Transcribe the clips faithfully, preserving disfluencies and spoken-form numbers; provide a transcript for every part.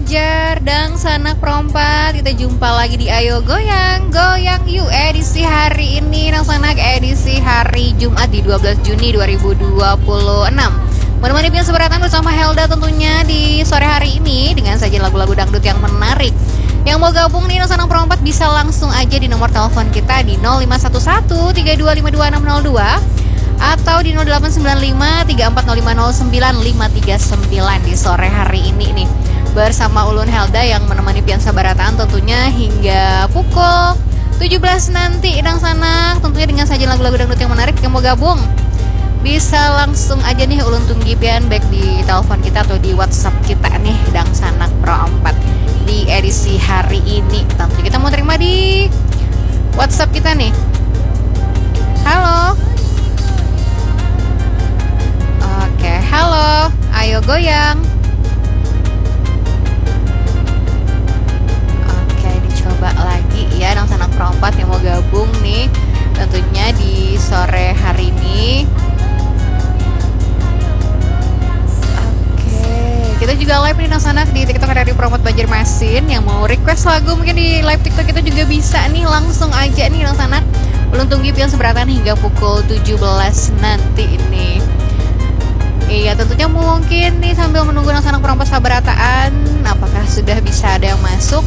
Jar dan sanak perompat, kita jumpa lagi di Ayo Goyang Goyang Yuk edisi hari ini, nang sanak edisi hari Jumat di dua belas Juni dua ribu dua puluh enam. Menemani pian seberatan bersama Helda tentunya di sore hari ini dengan sajian lagu-lagu dangdut yang menarik. Yang mau gabung nih nang sanak perompat bisa langsung aja di nomor telepon kita di nol lima satu satu tiga dua lima dua enam nol dua atau di nol delapan sembilan lima tiga empat nol lima nol sembilan lima tiga sembilan di sore hari ini nih. Bersama Ulun Helda yang menemani pian sabarataan tentunya hingga pukul tujuh belas nanti idang sana, tentunya dengan sajian lagu-lagu dangdut yang menarik. Yang mau gabung bisa langsung aja nih Ulun tunggi pian baik di telepon kita atau di WhatsApp kita nih dang sanak pro empat di edisi hari ini. Tentunya kita mau terima di WhatsApp kita nih. Halo. Oke, halo. Ayo goyang. Coba lagi ya nang sanak perompat yang mau gabung nih tentunya di sore hari ini. Oke, kita juga live nih nang sanak di TikTok dari Perompat Banjarmasin. Yang mau request lagu mungkin di live TikTok kita juga bisa nih, langsung aja nih nang sanak. Belum tunggu pian seberatan hingga pukul tujuh belas nanti ini. Iya, tentunya mungkin nih sambil menunggu nang sanak perompat sabarataan, apakah sudah bisa ada yang masuk?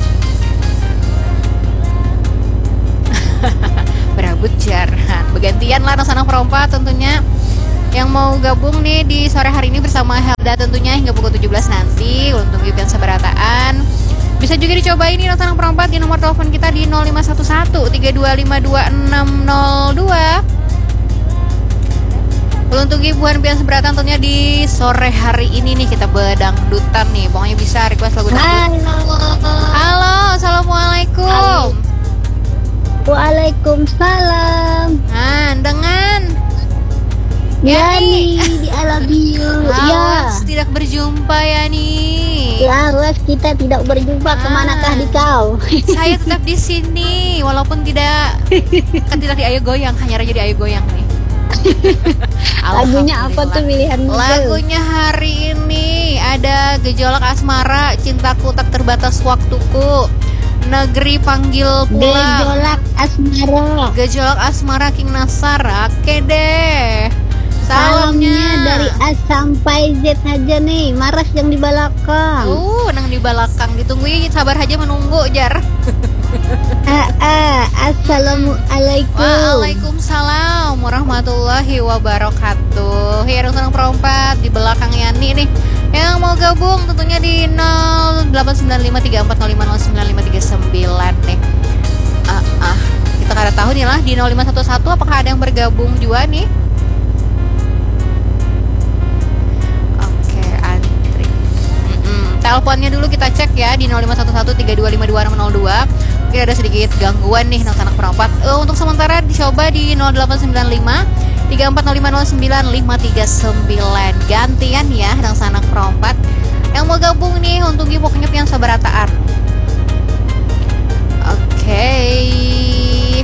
Berabut jarhan, bergantian lah nang sanak perompat tentunya yang mau gabung nih di sore hari ini bersama Helda tentunya hingga pukul tujuh belas nanti untuk pian sabarataan. Bisa juga dicoba ini nang sanak perompat di nomor telepon kita di nol lima satu satu tiga dua lima dua enam nol dua. Untuk ibuan pian seberatan tentunya di sore hari ini nih kita bedangdutan nih. Pokoknya bisa request lagu dangdut. Halo, assalamualaikum. Halo. Waalaikumsalam. Nah, dengan Yani di Alabio. Ya, tidak berjumpa Yani. Ya, Ras, kita tidak berjumpa. Ah. Kemanakah di kau? Saya tetap di sini, walaupun tidak kan tidak di Ayo Goyang, hanya aja di Ayo Goyang nih. Lagunya apa tuh pilihan? Lagunya hari ini ada Gejolak Asmara, Cintaku Tak Terbatas Waktuku, Negeri Panggil Pulang, Gejolak Asmara, Gejolak Asmara King Nasar. Oke deh. Salamnya dari A sampai Z aja nih. Maras yang di belakang. Uh, nang di belakang ditungguin, sabar aja menunggu jar. Ah, ah, assalamualaikum. Waalaikumsalam warahmatullahi wabarakatuh. Ya, senang perompat di belakang Yani nih. Yang mau gabung tentunya di nol delapan sembilan lima tiga empat nol lima nol sembilan lima tiga sembilan nih. Ah, ah. Kita kada tahu nih lah di nol lima satu satu apakah ada yang bergabung juga nih. Oke, antri. Mm-mm. Teleponnya dulu kita cek ya di nol lima satu satu tiga dua lima dua enam nol dua. Mungkin ada sedikit gangguan nih nang sanak perompat. Uh, untuk sementara dicoba di nol delapan sembilan lima tiga empat nol lima nol sembilan lima tiga sembilan. Gantian ya nang sanak perompat yang mau gabung nih untuk pokoknya pian sabarataan. Oke. Okay.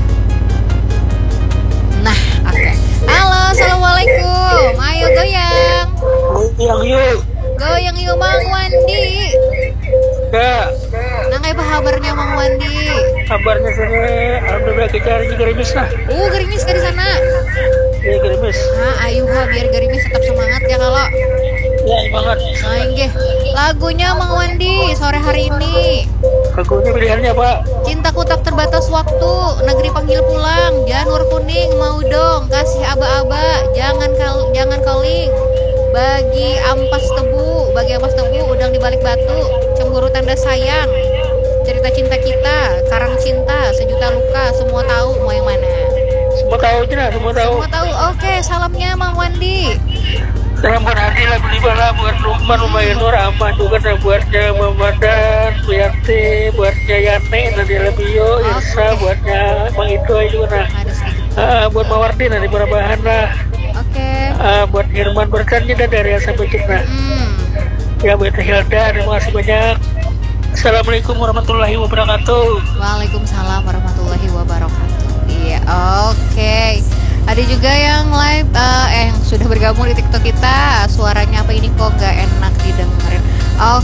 Nah, oke. Okay. Halo, assalamualaikum. Ayo goyang. Goyang yuk. Goyang yuk Mang Wandi. Kak. Nah, kayak apa kabarnya Mang Wandi? Kabarnya sini alhamdulillah kejar juga gerimis lah. Uh, gerimis ke di sana. Iya gerimis. Nah, ayo ha biar gerimis tetap semangat ya kalau. Ya semangat. Nah, inggih. Lagunya Mang Wandi sore hari ini. Lagunya pilihannya Pak. Cintaku Tak Terbatas Waktu, Negeri Panggil Pulang, Janur Kuning, Mau Dong, Kasih Aba-aba, Jangan kal jangan calling, Bagi Ampas Tebu, Bagi Ampas Tebu, Udang di Balik Batu, Cemburu Tanda Sayang, Cerita Cinta Kita, Karang Cinta, Sejuta Luka, Semua Tahu. Mau yang mana? Semua tahu aja, semua tahu. Semua tahu. Oke, salamnya Mang Wandi. Salam berhati lah beli bala buat rumah rumah itu ramah juga dan buatnya Mamadan, Buyanti, buatnya Yane, nanti Lebio, Irsa, buatnya Mang Itu juga nah. Uh, buat Mawardi nanti bahan lah. Oke. Okay. Uh, buat Irman berkannya dan dari sampai Cina. Hmm. Ya buat Hilda, terima kasih banyak. Assalamualaikum warahmatullahi wabarakatuh. Waalaikumsalam warahmatullahi wabarakatuh. Iya, oke. Okay. Ada juga yang live, uh, eh yang sudah bergabung di TikTok kita. Suaranya apa ini kok gak enak didengerin? Oke, bisa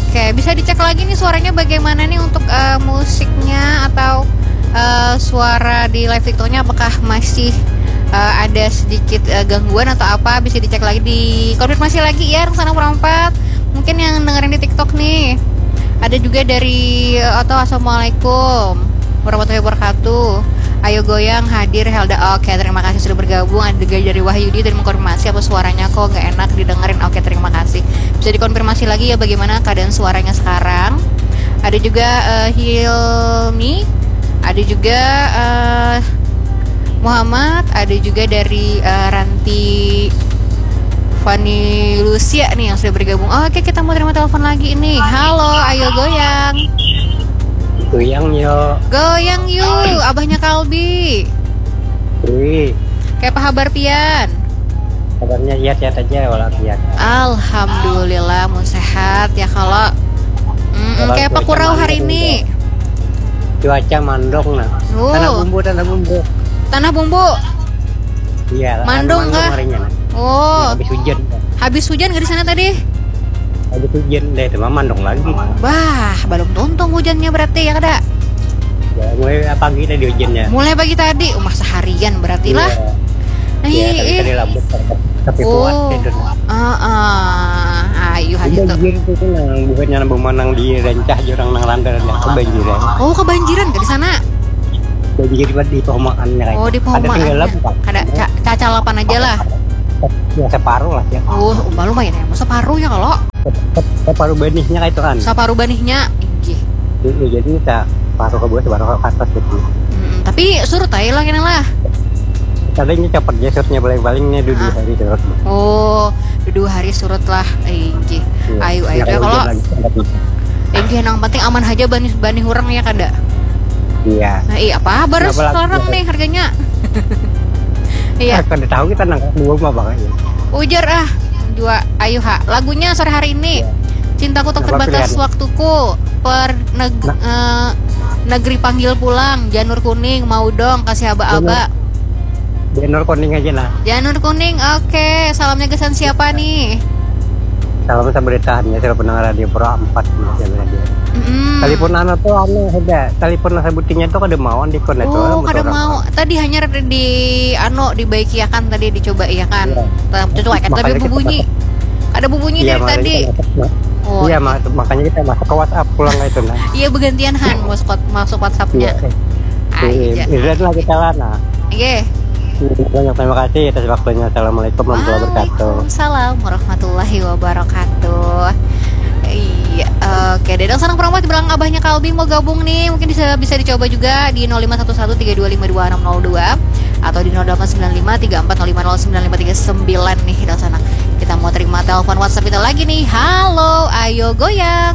bisa dicek lagi nih suaranya bagaimana nih untuk uh, musiknya atau uh, suara di live TikToknya apakah masih uh, ada sedikit uh, gangguan atau apa, bisa dicek lagi, dikonfirmasi lagi ya Rengsana Perempat. Mungkin yang dengerin di TikTok nih. Ada juga dari Oto, assalamualaikum warahmatullahi wabarakatuh. Ayo goyang hadir Helda. Oke, terima kasih sudah bergabung. Ada juga dari Wahyudi dan mengkonfirmasi apa suaranya kok nggak enak didengerin. Oke, terima kasih. Bisa dikonfirmasi lagi ya bagaimana keadaan suaranya sekarang. Ada juga uh, Hilmi, ada juga uh, Muhammad, ada juga dari uh, Ranti Fani Lucia nih yang sudah bergabung. Oke, kita mau terima telepon lagi ini. Halo, ayo goyang. Goyang yo. Goyang yuk, abahnya Kalbi. Wih, Kayak apa kabar Pian? kabarnya sehat-sehat aja walafiat. Alhamdulillah, mau sehat ya kalau. Mm, Kalau kayak apa cuaca kurau hari mandok ini? Cuaca mandong nah. Oh. Tanah bumbu, tanah bumbu. Tanah bumbu. Iya, Mandong ada kah? harinya nah. Oh, Habis hujan. habis hujan nggak di sana tadi? Habis hujan deh, itu mah mandong lagi. Bah, belum tuntung hujannya berarti ya kada? Ya, mulai pagi tadi hujannya. Mulai pagi tadi, oh masa harian berarti lah. Nah, Iya, iya, tadi iya. tadi labut tapi kuat Oh, tidur. ah, ah, ayo Udah hayu tuh. banjir itu nang, bukannya nang bemanang di rencah jurang nang landar yang kebanjiran. Oh, kebanjiran gak di sana? Banjir di perumahannya kayak. Oh, di Ada perumahan. tenggelam Pak. Ada ca- caca lapan aja lah. Ya separuh lah ya. Oh, umpah lumayan ya. Masa paruh ya kalau Separuh benihnya kayak itu kan. separuh banihnya. Inggih. Jadi jadi kita paruh ke bawah, separuh ke atas gitu. Hmm, tapi surut aja lah kena lah. Tadinya cepet gesernya paling-palingnya dua Ah. hari terus. Oh, dua hari surut lah. Inggih. Ayo, ayo. Ya, kalau inggih yang penting aman aja banih banih orang ya kada. Iya. Nah, iya apa baru Kenapa lagi? sekarang nih harganya? Iya. Ah, kan tahu kita nangkap dua mah makanya. Ujar ah. Dua ayo ha. Lagunya sore hari ini. Cintaku tak Kenapa terbatas pilihan? waktuku. Per neg- Nah. eh, negeri panggil pulang. Janur kuning mau dong kasih aba-aba. Janur kuning aja nah. Janur kuning, oke. Salamnya kesan siapa nih? Salam samberitahannya saya pendengar radio Pro empat ya radio. Mm-mm. Telepon anu tuh anu sudah. Telepon sebutinnya tuh kada mau di kon itu. Oh, kada mau. Tadi hanya di anu dibaiki ya kan tadi dicoba ya kan. Iya. Cocok kan tapi Makanya kita berbunyi. Ada berbunyi Iya, dari makanya tadi. kita masuk, nah. Oh, Iya, mak- makanya kita masuk ke WhatsApp pulang itu nah. iya bergantian Han masuk masuk WhatsApp-nya. Aja. Iya, lah kita lah nah. Oke. Banyak terima kasih atas waktunya. Assalamualaikum warahmatullahi wabarakatuh. Waalaikumsalam warahmatullahi wabarakatuh. Iya, oke. Dedang Sanang Perempat bilang abahnya Kalbi mau gabung nih. Mungkin bisa bisa dicoba juga di nol lima satu satu tiga dua lima dua enam nol dua atau di nol delapan sembilan lima tiga empat nol lima nol sembilan lima tiga sembilan nih Dedang Sanang. Kita mau terima telepon WhatsApp kita lagi nih. Halo, ayo goyang.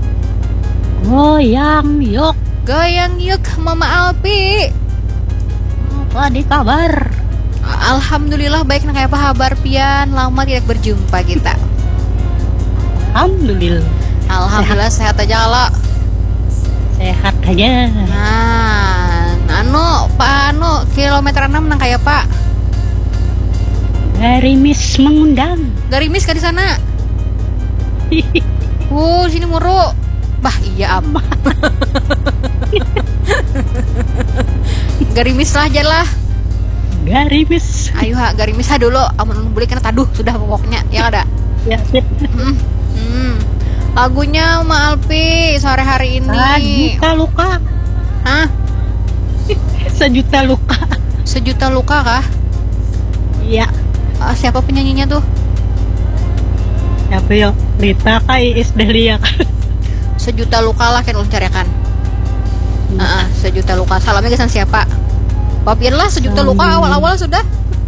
Goyang yuk. Goyang yuk Mama Alpi. Apa di kabar? Alhamdulillah baik, nah kayak apa kabar Pian? Lama tidak berjumpa kita. Alhamdulillah Alhamdulillah sehat, aja kalau. sehat aja. Nah, anu Pak anu kilometer enam nang kayak Pak. Garimis mengundang. Garimis kan di sana. Uh, sini muru. Bah, iya am. Garimis lah aja lah. Garimis. Ayo ha, garimis ha dulu. Amun boleh kena taduh sudah pokoknya. Ya ada. Ya, sip. Hmm. Hmm. Lagunya Ma Alpi sore hari ini. Sejuta luka. Hah? Sejuta luka. Sejuta luka kah? Iya. Ah, siapa penyanyinya tuh? Siapa yo? Rita kai is Dahlia. Sejuta luka lah kan ulun carikan. Heeh, sejuta luka. Salamnya kesan siapa? Papian lah sejuta luka Hmm. awal-awal sudah.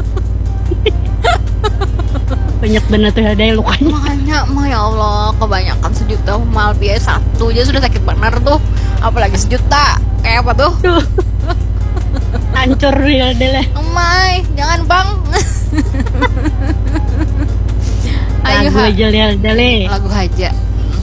Banyak bener tuh ada yang lukanya. Makanya mah ya Allah, kebanyakan sejuta mal biaya satu aja sudah sakit benar tuh. Apalagi sejuta. Kayak apa tuh? Tuh. Hancur real deh lah. Emai, jangan bang. Ayo Lagu ha. aja real deh. Lagu aja.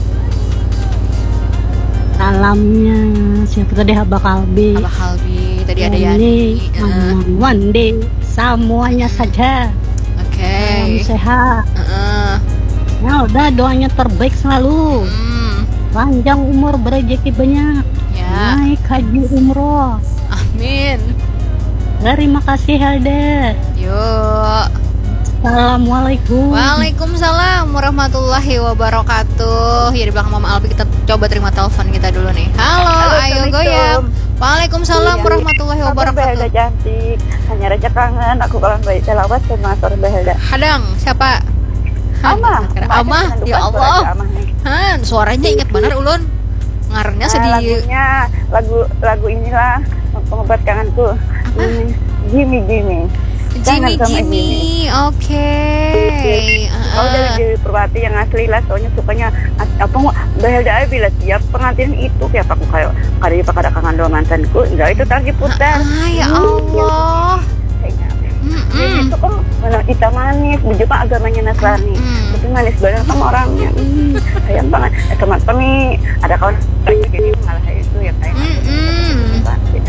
Salamnya siapa tadi Haba Kalbi. Abah Kalbi, tadi ada Yani, Yani. Heeh. one day semuanya saja. Oke. Salam sehat. Heeh. Nah udah doanya terbaik selalu. Hmm. Panjang umur, berejeki banyak. Ya. Naik haji umroh. Amin. Terima kasih Helda. Yuk. Assalamualaikum. Waalaikumsalam warahmatullahi wabarakatuh. Ya di belakang Mama Alfi kita coba terima telepon kita dulu nih. Halo, ayo goyang. Waalaikumsalam warahmatullahi wabarakatuh. Helda cantik, hanya raja kangen. Aku kalau baik selawat sama sore Helda. Hadang, siapa? Amah, Amah, ya Allah. Han, suaranya ingat benar ulun. Ngarannya Nah, sedih. lagunya lagu lagu inilah pengobat kangenku. Hmm, Jimmy Jimmy. Jimmy Kangen sama Jimmy, oke. Kalau dari Dewi Perwati yang asli lah, soalnya sukanya as- apa mau Helda aja bila siap pengantin itu kayak aku kayak kali pada kangen doang mantanku, enggak itu lagi putar. Ah, ya Allah. Jadi itu kan malah kita manis, juga agamanya Nasrani, Mm. tapi manis banget sama orangnya. Hmm, sayang banget. Eh, teman-teman nih ada kawan jadi malah itu ya kayak. Mm-mm.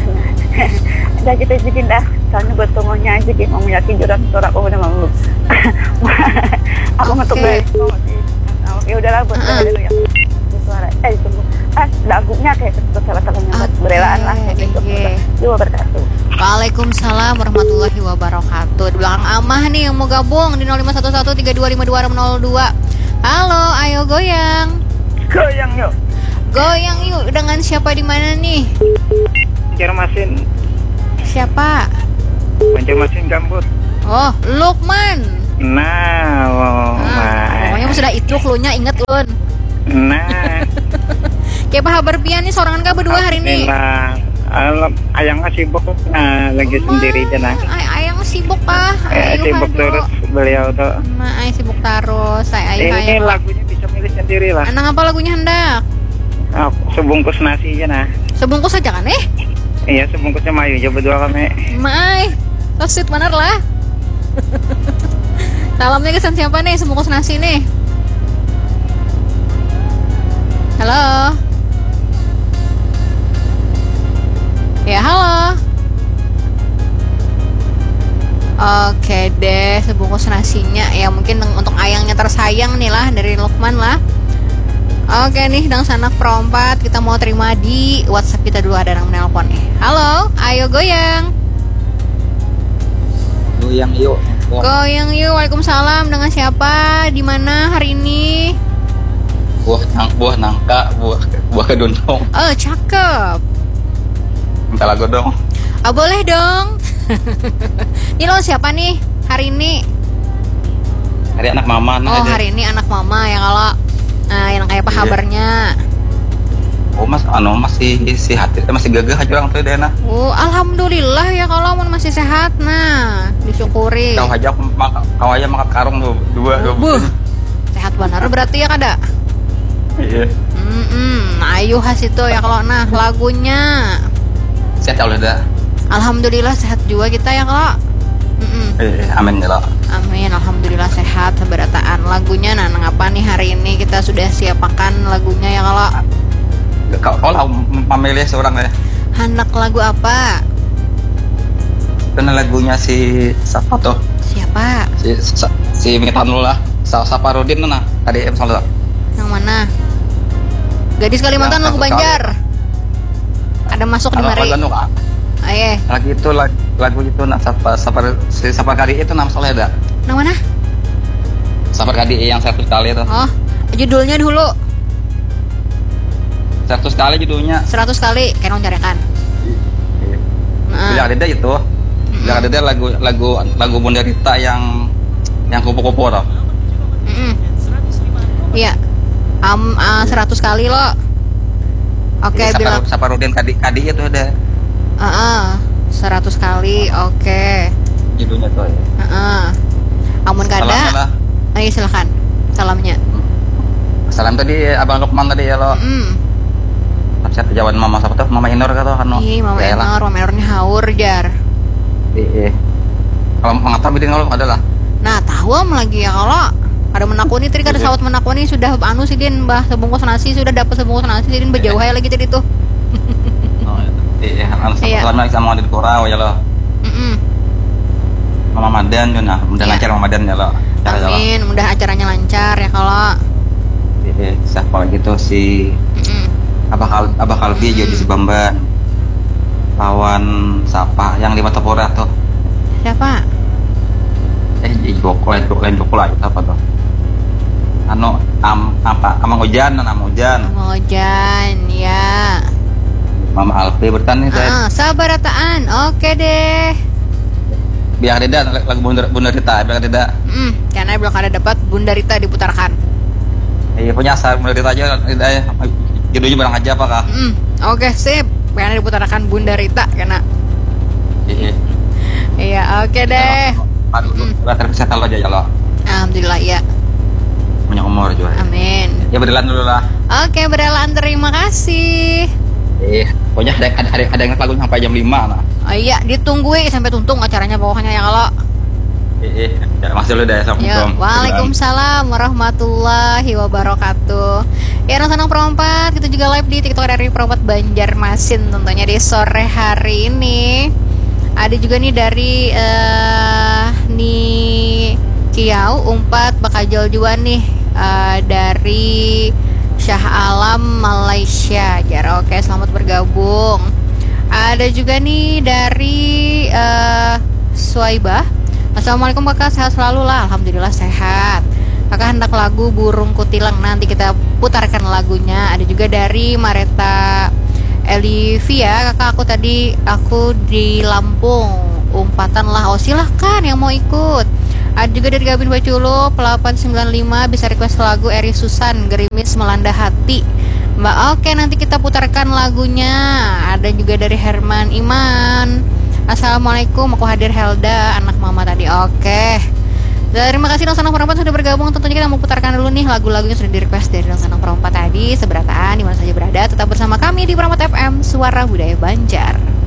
Udah kita bikin dah, soalnya buat tongonya aja gitu, mau yakin jurang suara aku udah mau. Aku mau tuh beli. Oke udahlah buat saya dulu ya. Suara, eh tunggu. Ah, lagunya kayak sesuatu salah-salahnya buat Oke, berelaan lah kayak gitu. iya. Dua berkatu. Waalaikumsalam warahmatullahi wabarakatuh. Di belakang Amah nih yang mau gabung di nol lima satu satu tiga dua lima dua nol dua. Halo, ayo goyang. Goyang yuk. Goyang yuk dengan siapa di mana nih? Banjarmasin, Siapa? Banjarmasin Gambut. Oh, Lukman. Nah, oh, Ah, pokoknya sudah itu cluenya inget ulun. nah, Kayak apa kabar pian nih sorangan kah berdua hari ini? Alhamdulillah. Alam, ayang sibuk, nah, lagi sendiri aja nah. Ay, ayang sibuk kah? Eh, Ayo, sibuk aduh. terus beliau tuh. Nah, ay sibuk terus. Saya ayo Ini ayang. lagunya bisa milih sendiri lah. Anak apa lagunya hendak? Nah, sebungkus nasi aja nah. Sebungkus aja kan eh? Iya, sebungkusnya Mayu aja berdua kami. Mai, so sweet bener lah. Salamnya kesan siapa nih? Sebungkus nasi nih. Halo. Ya halo. Oke deh, sebungkus nasinya ya mungkin untuk ayangnya tersayang nih lah dari Lukman lah. Oke nih, dang sanak perompat kita mau terima di WhatsApp kita dulu ada yang menelpon nih. Halo, ayo goyang. Goyang yuk. Goyang yuk. Waalaikumsalam. Dengan siapa? Di mana hari ini? Buah nang, buah nangka, buah buah kedondong. Oh, cakep. Minta lagu dong. Oh, boleh dong. Ini lo siapa nih hari ini? Hari anak mama nah Oh, aja. hari ini anak mama ya kalau nah, yang kayak apa Iya. kabarnya? Oh mas, anu masih si hati masih gagah aja orang tuh Dena. Oh, alhamdulillah ya kalau mun masih sehat. Nah, disyukuri. Kau aja mak, kau aja makan karung tuh dua dua. Buh. Sehat benar berarti ya kada? Iya. Hmm, nah, ayo has itu ya kalau nah lagunya. Sehat ya udah. Alhamdulillah sehat juga kita ya kalau. Mm-mm. Eh, amin ya lah. Amin, alhamdulillah sehat seberataan. Lagunya nah apa nih hari ini kita sudah siapakan lagunya ya kalau. Kau kau lah memilih seorang ya. Hendak lagu apa? Karena lagunya si siapa tuh? Siapa? Si si, si Mitan lah. Sa Saparudin nah. Tadi em salah. Yang mana? Gadis Kalimantan Yang lagu satu Banjar. Ada masuk di Kalau mari. lagu anu, ah, Aye. lagi itu lagu, lagu itu nak sapa sapa si sapa kali itu nama salah ada. Yang mana? Sapa kali yang seratus kali itu. Oh, judulnya dulu Seratus kali judulnya. seratus kali kayak carikan. Nah, Bila ada itu. Bila ada dia lagu lagu lagu Bunda Rita yang yang kupu-kupu loh. mm-mm. Iya. Am ah, seratus kali lo. Oke, Jadi bilang Sapa Saparudin kadi kadi itu ada Heeh. seratus kali. Oke. judulnya tuh. Ya. Heeh. Amun Salamnya kada. lah. Ayo silakan. Salamnya. Salam tadi Abang Lukman tadi ya lo. Mm. Siapa jawaban Mama siapa tuh? Mama Inor kata kan? Ih, Mama Ya lah. Enor, Mama Enornya haur jar. Iya. Kalau mengatar bidin kalau ada lah. Nah, tahu am lagi ya kalau ada menakuni tadi kada sawat menakuni sudah anu sih din bah sebungkus nasi sudah dapat sebungkus nasi din berjauh aja lagi tadi tuh. Oh, iya. Anu Iya. salam lagi sama di Kurau ya lo. Mm-mm. Mama Madan juga, mudah Iya. lancar Mama Madan ya lo. Cara ya lo. Amin, mudah acaranya lancar ya kalau. Iya. Sah. apalagi tuh si Mm-mm. Abah Kal Abah Kalbi jadi si Bamban lawan siapa yang lima Tepora tuh Siapa? eh Joko lain Joko lain Joko lah itu apa tuh anu am apa Amang Ojan Amang Ojan Mang Ojan, ya. Mama Alfi bertani teh Ah, sabar ataan. Oke deh. biar tidak lagu Bunda Bunda Rita biar tidak Mm, karena belum ada dapat Bunda Rita diputarkan. iya punya asal Bunda Rita aja tidak ya judulnya barang aja apakah Mm, oke sip. Karena diputarkan Bunda Rita karena. iya Iya, oke deh. aduh udah terkesat lo aja ya lo Alhamdulillah ya. punya umur juga Amin. ya berjalan dulu lah Oke, Berelan terima kasih. iya pokoknya ada ada ada, ada yang lagu sampai jam lima nah Oh iya, ditungguin sampai tuntung acaranya pokoknya ya kalau. iya ya masih dulu deh Ya, assalamualaikum waalaikumsalam warahmatullahi wabarakatuh. Ya, anak-anak perempat, kita juga live di TikTok dari Perempat Banjarmasin tentunya di sore hari ini. Ada juga nih dari eh nih Kiau Umpat Bakajol juga nih eh, dari Shah Alam Malaysia. Jar, oke, selamat bergabung. Ada juga nih dari eh Suaibah. Assalamualaikum kakak, sehat selalu lah. Alhamdulillah sehat. Kakak hendak lagu Burung Kutilang, nanti kita putarkan lagunya. Ada juga dari Mareta Elivia, kakak aku tadi aku di Lampung umpatan lah. Oh silahkan yang mau ikut. Ada juga dari Gabin Baculo delapan sembilan lima, bisa request lagu Eri Susan Gerimis Melanda Hati Mbak. Oke, nanti kita putarkan lagunya. Ada juga dari Herman Iman. Assalamualaikum, aku hadir Helda, anak mama tadi. Oke, terima kasih Nong Sanang Perempat sudah bergabung. Tentunya kita mau putarkan dulu nih lagu-lagunya sudah di request dari Nong Sanang Perempat tadi. Seberataan dimana saja berada, tetap bersama kami di Perempat F M, Suara Budaya Banjar.